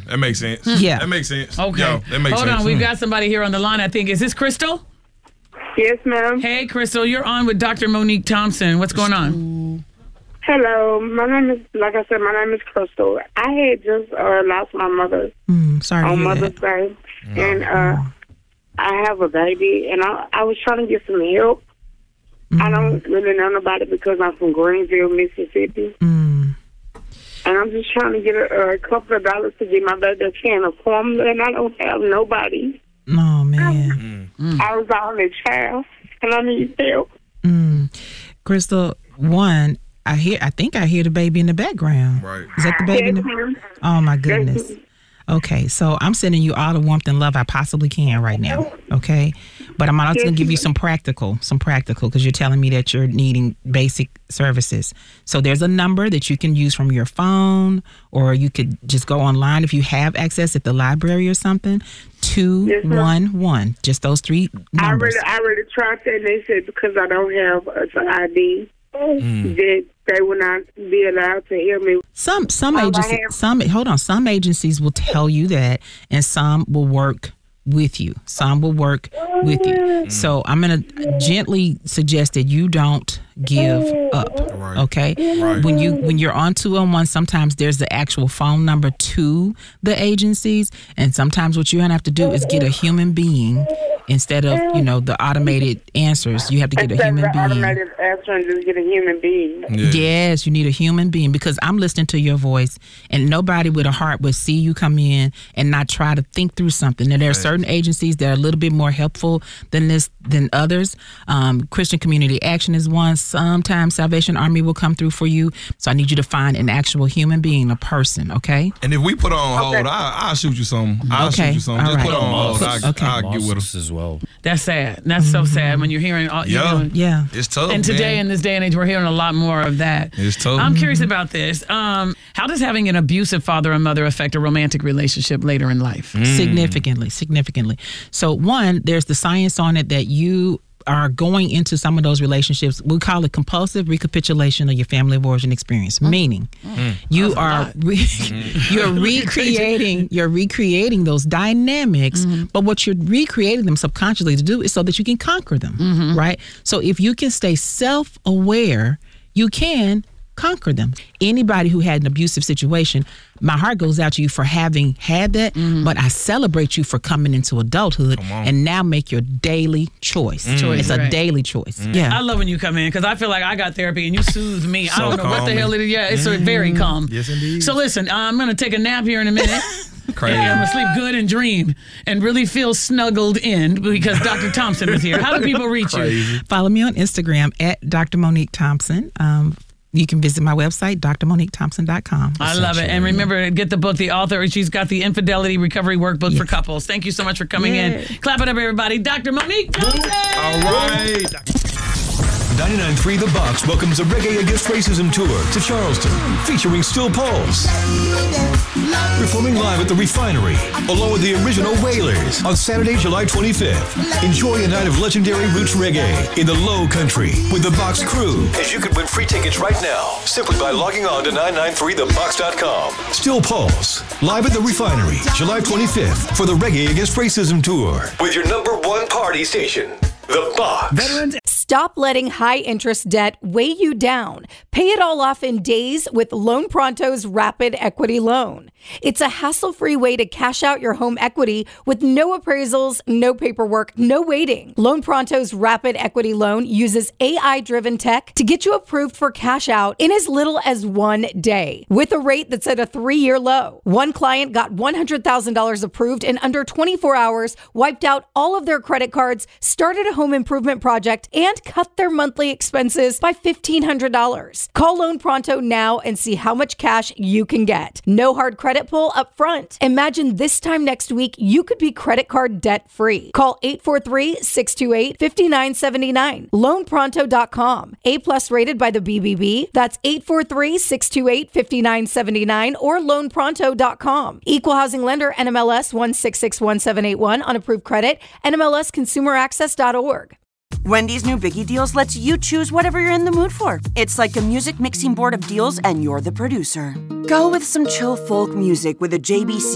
That makes sense. Yeah. That makes sense. Okay. Yo, that makes sense. Hold on. We've got somebody here on the line, I think. Is this Crystal? Yes, ma'am. Hey, Crystal. You're on with Dr. Monique Thompson. What's going on? Hello. My name is Crystal. I had just lost my mother Sorry to on hear Mother's that. Day. And I have a baby, and I was trying to get some help. I don't really know nobody because I'm from Greenville, Mississippi. And I'm just trying to get a couple of dollars to get my baby a can of formula, and I don't have nobody. Oh, man. I was the only child, and I need help. Crystal, one, I think I hear the baby in the background. Right. Is that the baby? Yes, ma'am. Oh, my goodness. Okay, so I'm sending you all the warmth and love I possibly can right now, okay? But I'm also going to give you some practical, because you're telling me that you're needing basic services. So there's a number that you can use from your phone, or you could just go online if you have access at the library or something. 211, just those three numbers. I already tried that, and they said because I don't have an ID, that they will not be allowed to hear me. Some agencies will tell you that, and some will work with you. So I'm going to gently suggest that you don't give up. Right. Okay? Right. When you're on 211, sometimes there's the actual phone number to the agencies, and sometimes what you're going to have to do is get a human being instead of, the automated answers. You have to get a human being. Automated answer and just get a human being. Yeah. Yes, you need a human being, because I'm listening to your voice, and nobody with a heart would see you come in and not try to think through something. Now, there are certain agencies that are a little bit more helpful than others. Christian Community Action is one. Sometimes Salvation Army will come through for you. So I need you to find an actual human being, a person, okay? And if we put on hold, I'll shoot you some. All Just right. put on hold. I'll get with Mosques them. as well. That's sad. That's so sad when you're hearing all Yeah. It's tough, And today, man. in this day and age, we're hearing a lot more of that. It's tough. I'm curious about this. How does having an abusive father or mother affect a romantic relationship later in life? Significantly. So one, there's the science on it that you are going into some of those relationships. We call it compulsive recapitulation of your family of origin experience, meaning you are you're recreating those dynamics, but what you're recreating them subconsciously to do is so that you can conquer them, right? So if you can stay self-aware, you can conquer them. Anybody who had an abusive situation, my heart goes out to you for having had that, but I celebrate you for coming into adulthood and now make your daily choice. It's a daily choice. Yeah. I love when you come in because I feel like I got therapy and you soothe me. I don't know what the hell it is. Yeah, it's very calm. Yes, indeed. So listen, I'm going to take a nap here in a minute. Crazy. I'm going to sleep good and dream and really feel snuggled in because Dr. Thompson is here. How do people reach you? Follow me on Instagram at Dr. Monique Thompson. You can visit my website, drmoniquethompson.com. I love it. And remember, get the book, The Author. She's got the Infidelity Recovery Workbook for couples. Thank you so much for coming in. Clap it up, everybody. Dr. Monique Thompson. All right. 99.3 The Box welcomes a Reggae Against Racism tour to Charleston, featuring Still Pulse. Performing live at the Refinery, along with the original Wailers, on Saturday, July 25th. Enjoy a night of legendary roots reggae in the Low Country with The Box crew. And you can win free tickets right now, simply by logging on to 993thebox.com. Still Pulse, live at the Refinery, July 25th, for the Reggae Against Racism tour. With your #1 party station, The Box. Veterans. Stop letting high-interest debt weigh you down. Pay it all off in days with Loan Pronto's Rapid Equity Loan. It's a hassle-free way to cash out your home equity with no appraisals, no paperwork, no waiting. Loan Pronto's Rapid Equity Loan uses AI-driven tech to get you approved for cash out in as little as 1 day, with a rate that's at a 3-year low. One client got $100,000 approved in under 24 hours, wiped out all of their credit cards, started a home improvement project, and cut their monthly expenses by $1,500. Call Loan Pronto now and see how much cash you can get. No hard credit pull up front. Imagine this time next week, you could be credit card debt free. Call 843-628-5979. LoanPronto.com. A+ rated by the BBB. That's 843-628-5979 or LoanPronto.com. Equal housing lender, NMLS 1661781 on approved credit, NMLSconsumeraccess.org. Wendy's new Biggie Deals lets you choose whatever you're in the mood for. It's like a music mixing board of deals and you're the producer. Go with some chill folk music with a JBC